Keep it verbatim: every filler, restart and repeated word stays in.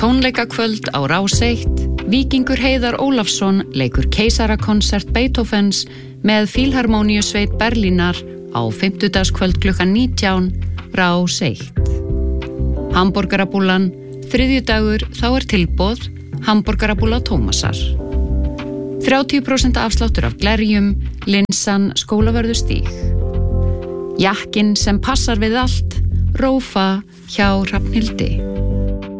Tónleikakvöld á Rás eitt. Víkingur Heiðar Ólafsson leikur keisarakonsert Beethovens með Fílharmóníusveit Berlínar á fimmtudagskvöld klukkan nítján, Rás eitt. Hamborgarabúlan, þriðjudagur, þá er tilboð, hamborgarabúla Tómasar. þrjátíu prósent afsláttur af glerjum, linsan, Skólavörðustíg. Jakkinn sem passar við allt, Rófa hjá Hrafnhildi.